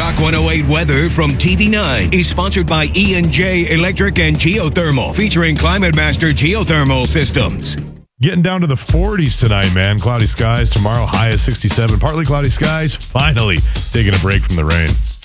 Rock 108 weather from TV9 is sponsored by E&J Electric and Geothermal, featuring Climate Master Geothermal Systems. Getting down to the 40s tonight, man. Cloudy skies tomorrow, high of 67. Partly cloudy skies, finally taking a break from the rain.